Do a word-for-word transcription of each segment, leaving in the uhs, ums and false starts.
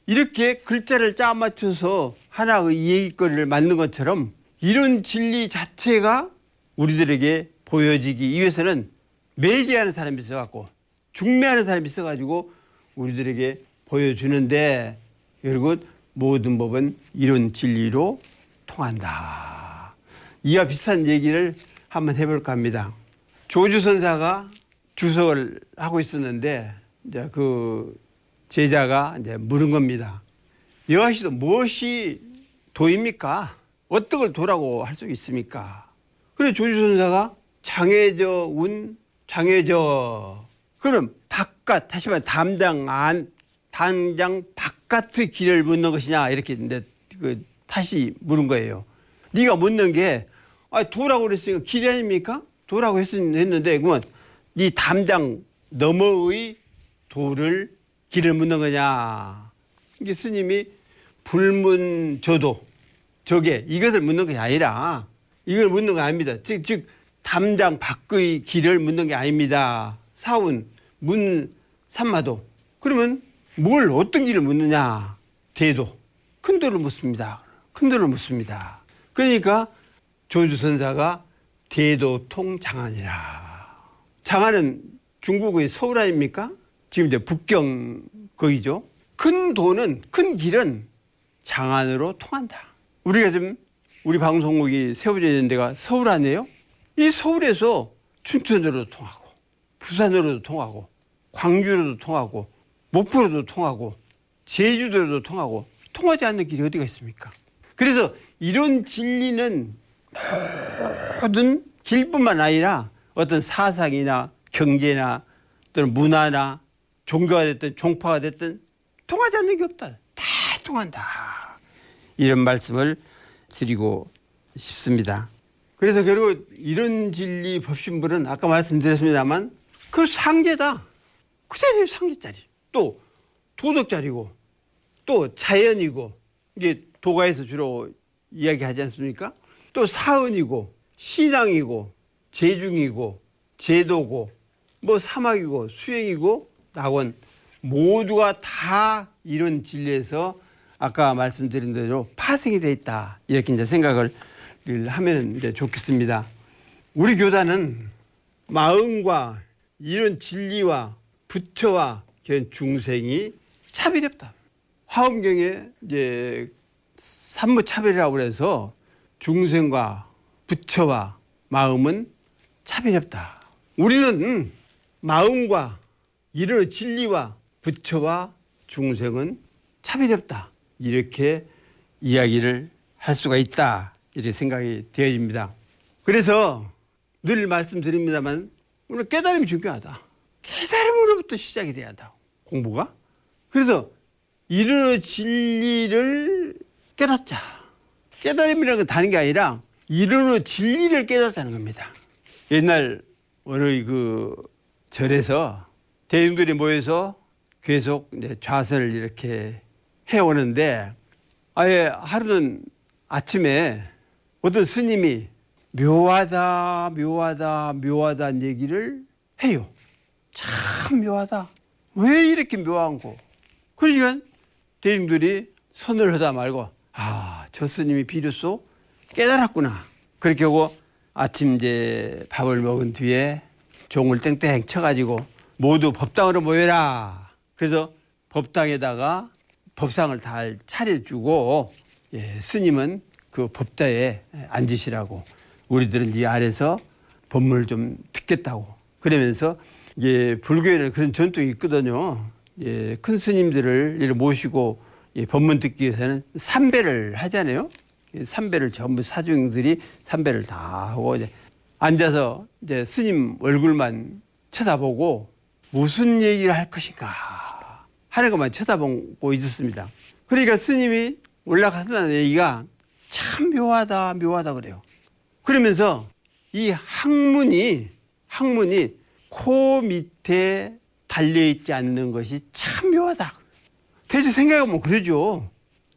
이렇게 글자를 짜 맞춰서 하나의 이야기거리를 만든 것처럼 이런 진리 자체가 우리들에게 보여지기 위해서는 매개하는 사람이 있어갖고 중매하는 사람이 있어가지고 우리들에게 보여주는데 결국 모든 법은 이런 진리로 통한다. 이와 비슷한 얘기를 한번 해볼까 합니다. 조주 선사가 주석을 하고 있었는데 이제 그 제자가 이제 물은 겁니다. 여하시도 무엇이 도입니까? 어떤 걸 도라고 할 수 있습니까? 그래 조주 선사가 장애저 운 장애저 그럼 바깥 다시 말해 담장 안 담장 바깥의 길을 묻는 것이냐 이렇게 이제 그 다시 물은 거예요. 네가 묻는 게 아, 도라고 그랬으니까 길이 아닙니까? 도라고 했는데 그러면 네 담장 너머의 도를 길을 묻는 거냐. 이게 스님이 불문저도 저게 이것을 묻는 것이 아니라 이걸 묻는 거 아닙니다. 즉, 즉 담장 밖의 길을 묻는 게 아닙니다. 사운 문 삼마도 그러면 뭘 어떤 길을 묻느냐. 대도 큰 도를 묻습니다. 큰 도를 묻습니다. 그러니까 조주선사가 대도통 장안이라. 장안은 중국의 서울 아닙니까? 지금 이제 북경 거기죠. 큰 도는 큰 길은 장안으로 통한다. 우리가 지금 우리 방송국이 세워져 있는 데가 서울 아니에요? 이 서울에서 춘천으로도 통하고 부산으로도 통하고 광주로도 통하고 목포로도 통하고 제주도로도 통하고 통하지 않는 길이 어디가 있습니까? 그래서 이런 진리는 모든 길뿐만 아니라 어떤 사상이나 경제나 또는 문화나 종교가 됐든 종파가 됐든 통하지 않는 게 없다. 다 통한다. 이런 말씀을 드리고 싶습니다. 그래서 결국 이런 진리 법신불은 아까 말씀드렸습니다만 그 상계다. 그 자리에 상계자리. 또 도덕자리고 또 자연이고 이게 도가에서 주로 이야기하지 않습니까? 또 사은이고 신앙이고 제중이고 제도고 뭐 사막이고 수행이고 낙원 모두가 다 이런 진리에서 아까 말씀드린 대로 파생이 돼 있다. 이렇게 이제 생각을 하면 이제 좋겠습니다. 우리 교단은 마음과 이런 진리와 부처와 중생이 차별이 없다. 화엄경에 이제 삼무차별이라고 해서 중생과 부처와 마음은 차별이 없다. 우리는 마음과 이런 진리와 부처와 중생은 차별이 없다. 이렇게 이야기를 할 수가 있다. 이렇게 생각이 되어집니다. 그래서 늘 말씀드립니다만 오늘 깨달음이 중요하다. 깨달음으로부터 시작이 돼야 한다. 공부가. 그래서 이런 진리를 깨닫자. 깨달음이라는 건 다른 게 아니라 이런 진리를 깨닫다는 겁니다. 옛날 어느 그 절에서 대중들이 모여서 계속 이제 좌선을 이렇게 해오는데 아예 하루는 아침에 어떤 스님이 묘하다 묘하다 묘하다는 얘기를 해요. 참 묘하다. 왜 이렇게 묘한 거? 그러니까 대중들이 선을 하다 말고 아, 저 스님이 비로소 깨달았구나. 그렇게 하고 아침 이제 밥을 먹은 뒤에 종을 땡땡 쳐가지고 모두 법당으로 모여라. 그래서 법당에다가 법상을 다 차려주고 예, 스님은 그 법자에 앉으시라고 우리들은 이 아래서 법문을 좀 듣겠다고 그러면서 예, 불교에는 그런 전통이 있거든요. 예, 큰 스님들을 이렇게 모시고 예, 법문 듣기 위해서는 삼배를 하잖아요. 삼배를 전부 사중들이 삼배를 다 하고 이제 앉아서 이제 스님 얼굴만 쳐다보고 무슨 얘기를 할 것인가 하는 것만 쳐다보고 있었습니다. 그러니까 스님이 올라가서는 얘기가 참 묘하다 묘하다 그래요. 그러면서 이 학문이 학문이 코 밑에 달려있지 않는 것이 참 묘하다. 대체 생각해보면 그러죠.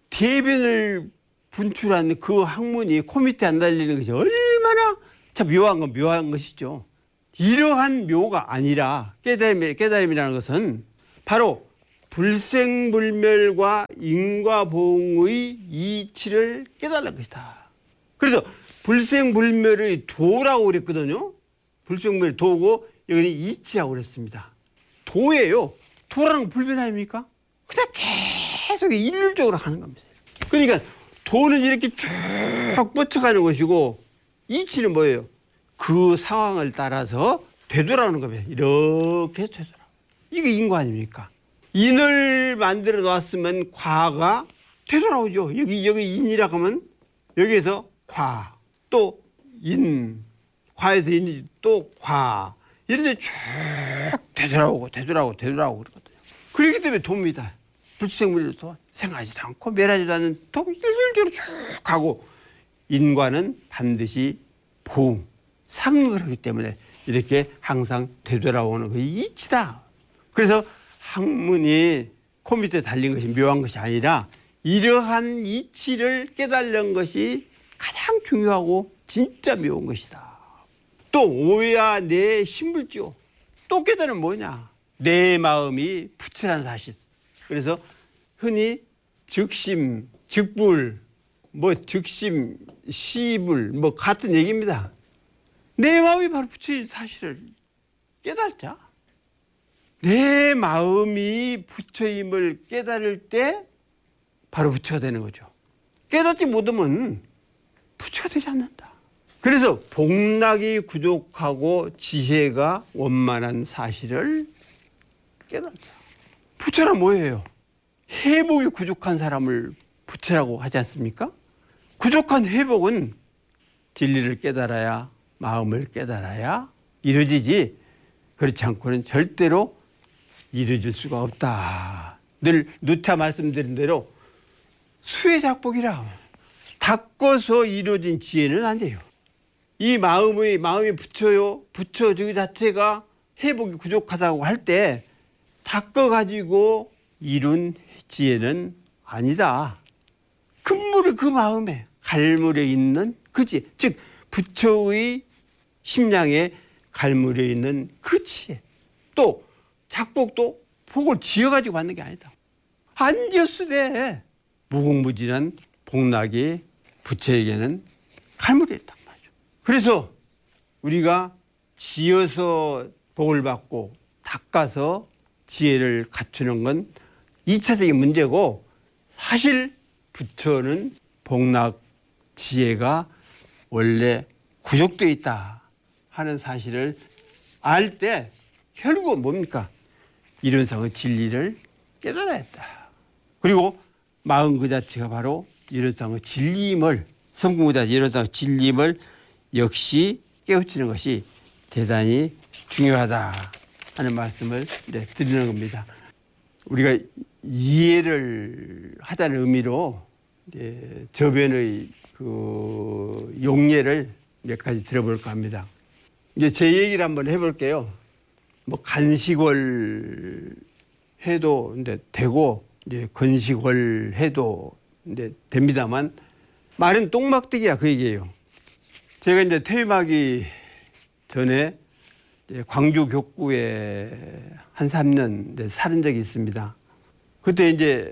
대변을 분출하는 그 학문이 코 밑에 안 달리는 것이 얼마나 참 묘한 건 묘한 것이죠. 이러한 묘가 아니라 깨달음, 깨달음이라는 것은 바로 불생불멸과 인과보응의 이치를 깨달은 것이다. 그래서 불생불멸의 도라고 그랬거든요. 불생불멸의 도고 여기는 이치라고 그랬습니다. 도예요. 도라는 건 불변 아닙니까? 그냥 계속 일률적으로 하는 겁니다. 그러니까 도는 이렇게 쭉 뻗쳐가는 것이고 이치는 뭐예요? 그 상황을 따라서 되돌아오는 겁니다. 이렇게 되돌아. 이게 인과 아닙니까? 인을 만들어 놨으면 과가 되돌아오죠. 여기 여기 인이라고 하면 여기에서 과, 또 인, 과에서 인이 또 과. 이런데 쭉 되돌아오고 되돌아오고 되돌아오고 그러거든요. 그렇기 때문에 도입니다. 불생물도 생하지도 않고 멸하지도 않는 도 일률적으로 쭉 가고 인과는 반드시 부응, 상응을 하기 때문에 이렇게 항상 되돌아오는 그 이치다. 그래서 학문이 컴퓨터에 달린 것이 묘한 것이 아니라 이러한 이치를 깨달는 것이 가장 중요하고 진짜 묘한 것이다. 또 오야 내 신불지요. 또 깨달으면 뭐냐? 내 마음이 부처란 사실. 그래서 흔히 즉심, 즉불, 뭐 즉심, 시불 뭐 같은 얘기입니다. 내 마음이 바로 부처의 사실을 깨달자. 내 마음이 부처임을 깨달을 때 바로 부처가 되는 거죠. 깨닫지 못하면 부처가 되지 않는다. 그래서 복락이 부족하고 지혜가 원만한 사실을 깨닫자. 부처란 뭐예요? 회복이 부족한 사람을 부처라고 하지 않습니까? 부족한 회복은 진리를 깨달아야, 마음을 깨달아야 이루어지지, 그렇지 않고는 절대로 이루어질 수가 없다. 늘 누차 말씀드린 대로 수혜작복이라. 닦아서 이루어진 지혜는 안 돼요. 이 마음의 마음이 부처요, 부처 저 자체가 회복이 부족하다고 할 때 닦아가지고 이룬 지혜는 아니다. 근물이 그 마음에 갈무려 있는 그지, 즉 부처의 심량에 갈무려 있는 그 지혜. 또 작복도 복을 지어가지고 받는 게 아니다. 안 지었으되 무궁무진한 복락이 부처에게는 갈무려 있단 말이죠. 그래서 우리가 지어서 복을 받고 닦아서 지혜를 갖추는 건 이차적인 문제고, 사실 부처는 복락 지혜가 원래 구족되어 있다 하는 사실을 알 때 결국은 뭡니까? 이론상의 진리를 깨달아야 했다. 그리고 마음 그 자체가 바로 이론상의 진리임을, 성공 그 자체 이론상의 진리임을 역시 깨우치는 것이 대단히 중요하다 하는 말씀을 네, 드리는 겁니다. 우리가 이해를 하자는 의미로 예, 저변의 그 용례를 몇 가지 들어볼까 합니다. 이제 제 얘기를 한번 해볼게요. 뭐 간식을 해도 이제 되고, 이제 건식을 해도 이제 됩니다만, 말은 똥막대기야 그 얘기예요. 제가 이제 퇴임하기 전에 이제 광주 격구에 한 삼 년 이제 살은 적이 있습니다. 그때 이제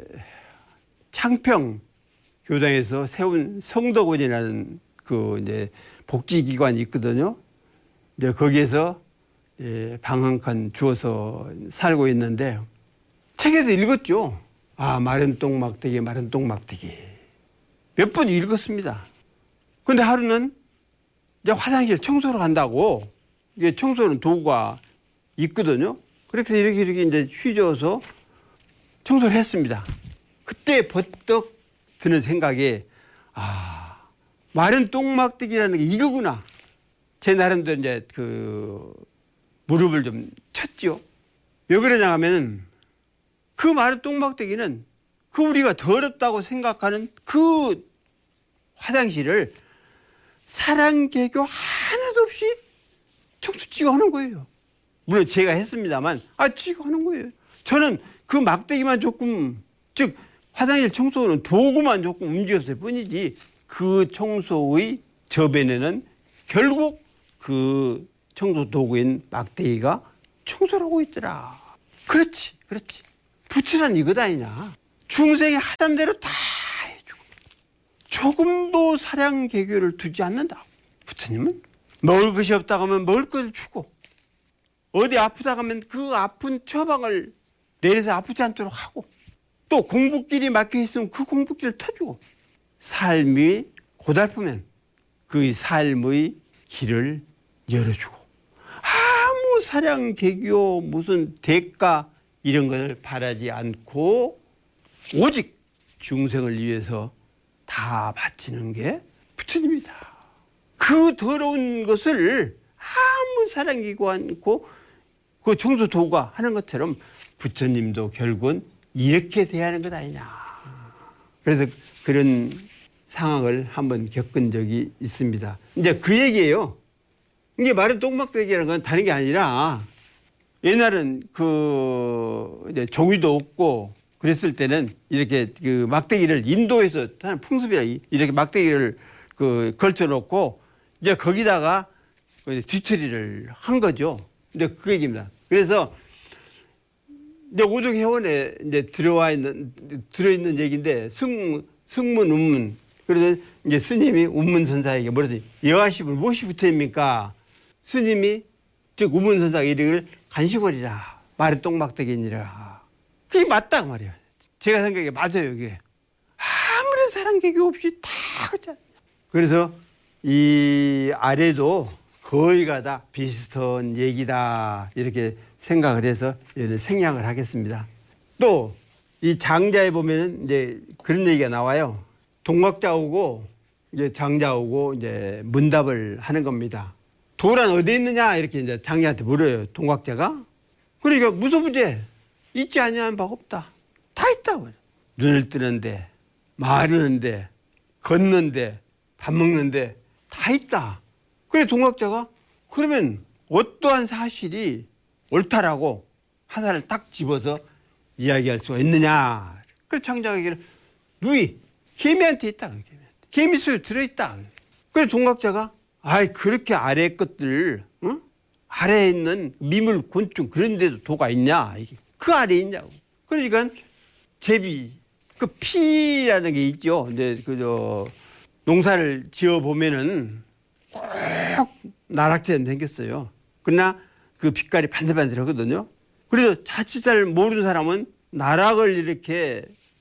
창평 교당에서 세운 성덕원이라는 그 이제 복지기관이 있거든요. 이제 거기에서 예, 방 한 칸 주어서 살고 있는데, 책에서 읽었죠. 아, 마른 똥막대기, 마른 똥막대기. 몇 번 읽었습니다. 근데 하루는 이제 화장실 청소를 한다고, 이게 청소는 도구가 있거든요. 그렇게 이렇게 이렇게 이제 휘저어서 청소를 했습니다. 그때 버떡 드는 생각이, 아, 마른 똥막대기라는 게 이거구나. 제 나름대로 이제 그 무릎을 좀 쳤죠. 왜 그러냐 하면 그 마른 똥막대기는 그 우리가 더럽다고 생각하는 그 화장실을 사랑개교 하나도 없이 청소 지가 하는 거예요. 물론 제가 했습니다만, 아, 지가 하는 거예요. 저는 그 막대기만 조금, 즉 화장실 청소는 도구만 조금 움직였을 뿐이지, 그 청소의 저변에는 결국 그 청소 도구인 막대기가 청소를 하고 있더라. 그렇지, 그렇지. 부처란 이것 아니냐. 중생이 하던 대로 다 해주고 조금도 사량 개교를 두지 않는다. 부처님은 먹을 것이 없다고 하면 먹을 것을 주고 어디 아프다고 하면 그 아픈 처방을 내려서 아프지 않도록 하고 또 공부길이 막혀 있으면 그 공부길을 터주고 삶이 고달프면 그 삶의 길을 열어주고 아무 사량 개교 무슨 대가 이런 것을 바라지 않고 오직 중생을 위해서 다 바치는 게 부처님이다. 그 더러운 것을 아무 사랑 기고 않고 그 청소 도가 하는 것처럼 부처님도 결국은 이렇게 대하는 것 아니냐. 그래서 그런 상황을 한번 겪은 적이 있습니다. 이제 그 얘기예요. 이게 말은 똥막대기라는 건 다른 게 아니라 옛날은 그 이제 종이도 없고 그랬을 때는 이렇게 그 막대기를 인도에서 하는 풍습이라 이렇게 막대기를 그 걸쳐놓고 이제 거기다가 뒤처리를 한 거죠. 이제 그 얘기입니다. 그래서 이제 오종회원에 이제 들어와 있는 들어있는 얘기인데 승 승문 운문 그래서 이제 스님이 운문선사에게 뭐랬더니 여하십을 무엇이 부처입니까? 스님이 즉 운문선사가 이르기를 간식거리라 말이 똥막대기니라. 그게 맞다 그 말이야. 제가 생각에 맞아요 이게. 아무런 사랑개교 없이 다 그렇지 않냐. 그래서 이 아래도 거의가 다 비슷한 얘기다 이렇게 생각을 해서 생략을 하겠습니다. 또 이 장자에 보면은 이제 그런 얘기가 나와요. 동각자오고 이제 장자오고 이제 문답을 하는 겁니다. 도란 어디 있느냐 이렇게 이제 장자한테 물어요. 동각자가. 그러니까 무소부재 있지 않냐는 바가 없다. 다 있다고. 눈을 뜨는데 마르는데 걷는데 밥 먹는데 다 있다. 그래 동각자가 그러면 어떠한 사실이 옳다라고 하나를 딱 집어서 이야기할 수가 있느냐. 그래 장자가 얘기를 누이 개미한테 있다. 개미 속에 들어있다. 그래 동각자가 아이 그렇게 아래 것들 응? 아래에 있는 미물 곤충 그런 데도 도가 있냐. 그 아래에 있냐고. 그러니까 제비 그 피라는 게 있죠. 근데 그저 농사를 지어 보면은 꼭 나락처럼 생겼어요. 그러나 그 빛깔이 반들반들하거든요. 그래서 자칫 잘 모르는 사람은 나락을 이렇게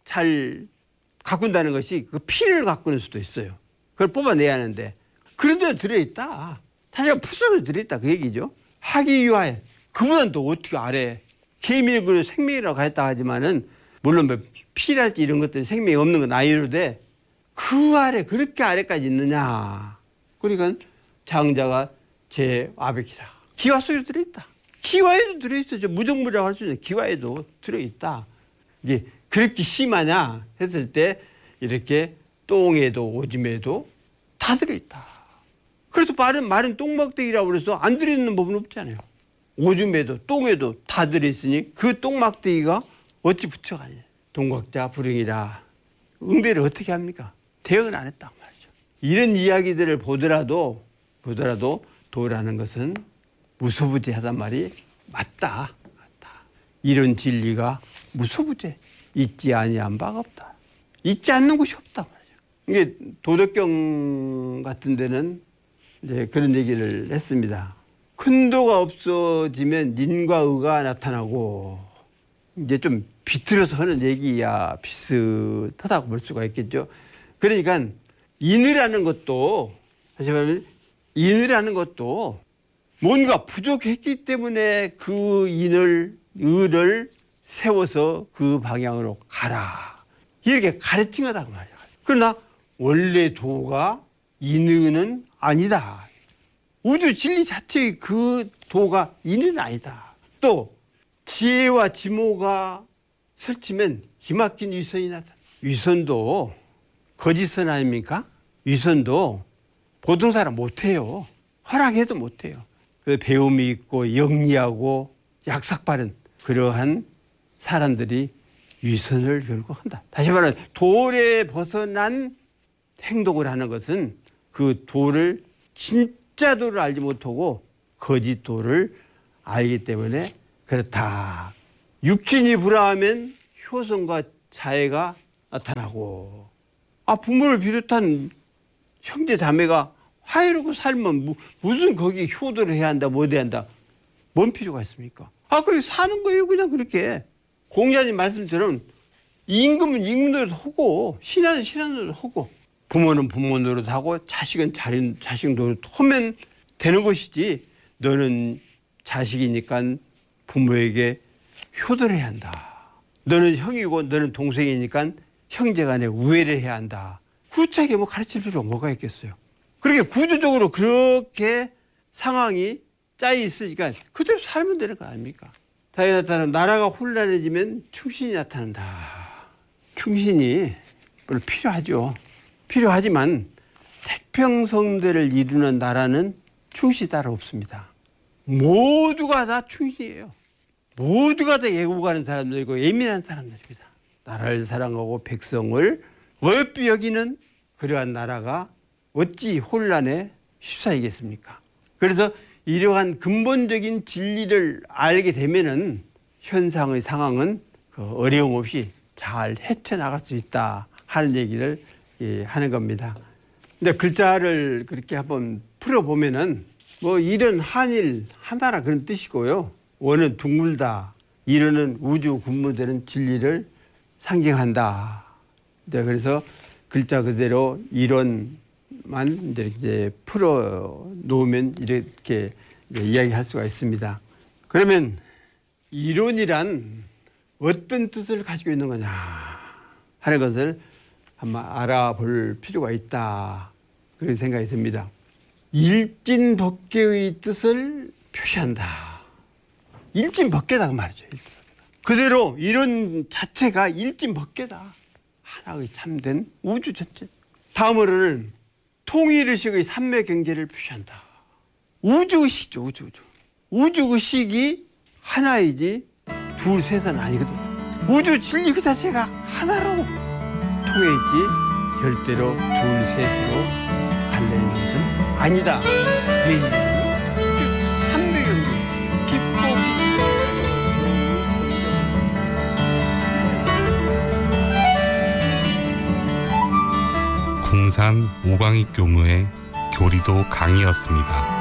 잘 가꾼다는 것이 그 피를 가꾸는 수도 있어요. 그걸 뽑아내야 하는데 그런 데 들어있다. 사실 풋속에 들어있다 그 얘기죠. 하기 위하여 그분은 또 어떻게 아래 개미를 그 생명이라고 했다 하지만은 물론 뭐 피랄지 이런 것들이 생명이 없는 건 아니로되 그 아래 그렇게 아래까지 있느냐. 그러니까 장자가 제 아베키라. 기와 속에 들어있다. 기와에도 들어있어. 무정무라고 할 수 있는 기와에도 들어있다. 이게 그렇게 심하냐 했을 때 이렇게 똥에도 오줌에도 다 들어있다. 그래서 말은 말은 똥막대기라고 그래서 안 들어있는 법은 없잖아요. 오줌에도 똥에도 다 들어있으니 그 똥막대기가 어찌 부처가냐. 동각자 불응이라. 응대를 어떻게 합니까? 대응을 안 했단 말이죠. 이런 이야기들을 보더라도 보더라도 도라는 것은 무소부재하단 말이 맞다. 맞다. 이런 진리가 무소부재. 있지 아니한 바가 없다. 있지 않는 곳이 없다 말이죠. 이게 도덕경 같은 데는 이제 그런 얘기를 했습니다. 큰 도가 없어지면 인과 의가 나타나고 이제 좀 비틀어서 하는 얘기야 비슷하다고 볼 수가 있겠죠. 그러니까 인이라는 것도 다시 말하면 인이라는 것도 뭔가 부족했기 때문에 그 인을 의를 세워서 그 방향으로 가라. 이렇게 가르친 거다 그 말이야. 그러나 원래 도가 인의는 아니다. 우주 진리 자체의 그 도가 인은 아니다. 또 지혜와 지모가 설치면 기막힌 위선이 나타나. 위선도 거짓선 아닙니까? 위선도 보통 사람 못해요. 허락해도 못해요. 그 배움이 있고 영리하고 약삭빠른 그러한 사람들이 위선을 결국 한다. 다시 말하면 도에 벗어난 행동을 하는 것은 그 도를 진짜 도를 알지 못하고 거짓 도를 알기 때문에 그렇다. 육신이 불화하면 효성과 자애가 나타나고, 아 부모를 비롯한 형제 자매가 화해롭고 살면 무, 무슨 거기 효도를 해야 한다 뭐 해야 한다 뭔 필요가 있습니까? 아 그렇게 사는 거예요. 그냥 그렇게 공자님 말씀처럼 임금은 임금 노릇하고 신하는 신하 노릇하고 부모는 부모 노릇하고 자식은 자린, 자식 노릇하면 되는 것이지, 너는 자식이니까 부모에게 효도를 해야 한다, 너는 형이고 너는 동생이니까 형제간에 우애를 해야 한다, 구차하게 뭐 가르칠 필요가 뭐가 있겠어요. 그렇게 구조적으로 그렇게 상황이 짜여 있으니까 그대로 살면 되는 거 아닙니까? 다에 나타나면 나라가 혼란해지면 충신이 나타난다. 충신이 물론 필요하죠. 필요하지만 태평성대를 이루는 나라는 충신이 따로 없습니다. 모두가 다 충신이에요. 모두가 다 예고가는 사람들이고 예민한 사람들입니다. 나라를 사랑하고 백성을 어여삐 여기는 그러한 나라가 어찌 혼란에 휩싸이겠습니까? 그래서 이러한 근본적인 진리를 알게 되면은 현상의 상황은 그 어려움 없이 잘 헤쳐나갈 수 있다 하는 얘기를 예, 하는 겁니다. 근데 글자를 그렇게 한번 풀어보면은 뭐 일은 한일 하나라 그런 뜻이고요. 원은 둥글다, 이르는 우주 군무되는 진리를 상징한다. 네, 그래서 글자 그대로 이론만 이제 풀어 놓으면 이렇게 이야기할 수가 있습니다. 그러면 이론이란 어떤 뜻을 가지고 있는 거냐 하는 것을 한번 알아볼 필요가 있다, 그런 생각이 듭니다. 일진법계의 뜻을 표시한다. 일진법계다 그 말이죠. 그대로 이론 자체가 일진법계다. 하나의 참된 우주 전체. 다음으로는 통일의식의 삼매경제를 표시한다. 우주의식이죠. 우주의식. 우주의식이 하나이지 둘 셋은 아니거든. 우주 진리 그 자체가 하나로 통해있지 절대로 둘 셋으로 갈라지는 것은 아니다. 삼매경제 깊고 궁산 오광익 교무의 교리도 강의였습니다.